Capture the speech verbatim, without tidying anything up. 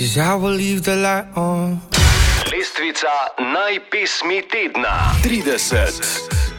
'cause I will leave the light on. Lestvica najpesmi tedna. trideset.